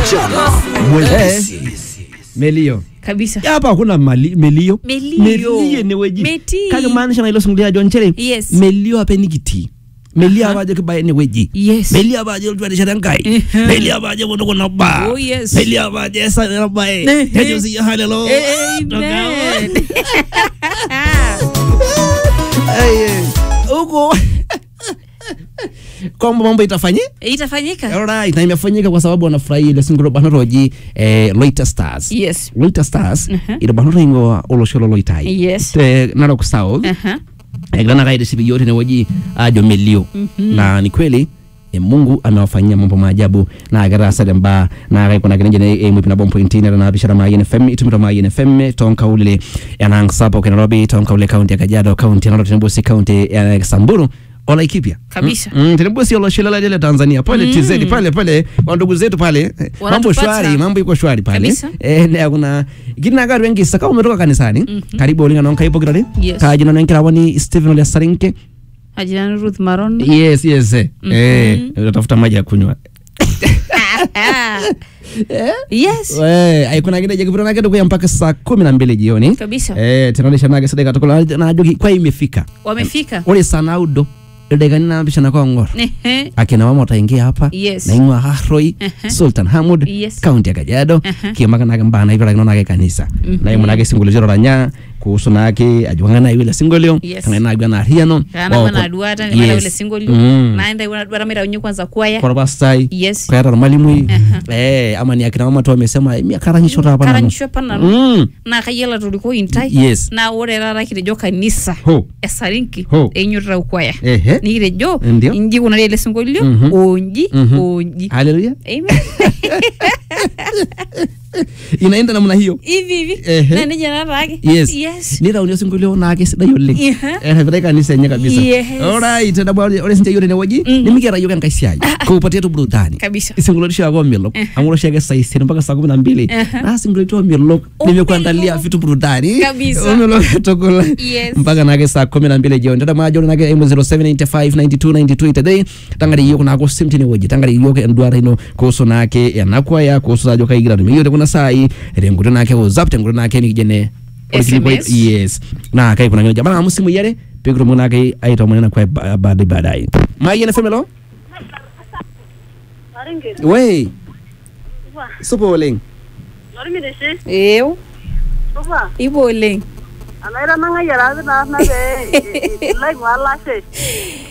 Vijana mwepesi. Melio kabisa. Hapa hakuna melio. Melio ni weji. Kage maanisha na ilo sungulia John Chere. Yes. Melio hapa ni kiti. Melia abaje kibaye ni weji. Yes. Melia abaje ultuwa shadankai. Melia abaje wono kuna ba. Oh yes. Melia abaje esa na bae. Hejo si halelo. Amen. Uko kwamba mambo itafanyika. Alright, na imefanyika kwa sababu wanafurahia ile single banoroji Loiter Stars. Yes. Loiter Stars ile banoringo olosholo Loitai. Yes. Te Narok South. Gana gaide sibi yote ni waji ajo Melio. Na ni kweli Mungu amewafanyia mambo maajabu na agara sadamba na gai kuna kinje mwipina bombo intini na bishara Mayen FM itumira Mayen FM tonka ulile yanang sapo kwa Nairobi tonka ule county ya Kajiado county na Tinbusi county ya Samburu ola Ikipia kabisa. Tinbusi olo shilala ile Tanzania pale TZ pale wandugu zetu pale mambo shwari, mambo iko shwari pale na kuna gina gari wengi saka umetoka kanisani karibu olinga nonka ipo kirale kajina nankira wani Stephen ole Sarinke ajina Ruth Maron. Yes utafuta maji ya kunywa. Yes. Ai kuna kile jikipona kitu kwa mpaka saa 12 jioni. Kabisa. Tunaonesha naga sadaka tukula na jogi kwa imefika. Wamefika. Ole sana udo. Ndega nina bishana kwa ngoro. Akina mama wataingia hapa. Yes. Na ingwa Haroi, Sultan Hamud, county ya Kajiado, kiamaka naga mbana hivyo lakini naga kanisa. Na yeye mnage singulizero ranya kuhusu nake ajuanga ile singolio kana na agana hiano kana na duata ni ile singolio naenda ina mera unyo kwanza kwaya kwa bastai kwa yara mwalimu ama ni akina mama tu wamesema karanyisho hapa na kayela tuliko intai na ore rara kirejo kanisa esarinki enyura kwaya ni kirejo inji kuna ile singolio onji haleluya amen. Inaenda namna hiyo hivi na nije na rage yes ni rauni singulio na ake sida yole vile kanisa yenyewe kabisa. Alright na bwana ole sinje yole ne waji nimigera yoga nkaisiai kupatia tu burudani kabisa. Singulio lisha kwa milo amuro shega saa 6 mpaka saa 12 na singulio tu milo nimekuandalia vitu burudani kabisa milo tokula mpaka na saa 12 jioni ndio majo na 07959292 today tangari yoko na ko simtini waji tangari yoko ndwara ino kuhusu nake yanakwa ya kuhusu ajo kaigira nimeyo kuna sai renguto nake uzapte nguto nake ni kijene yes na kai kuna ngine jamaa musimu yale pekro mwana kai aita mwana kwa baadaye Mayen FM lo we supo leng supa ibo leng anaira nanga yara na be like wala se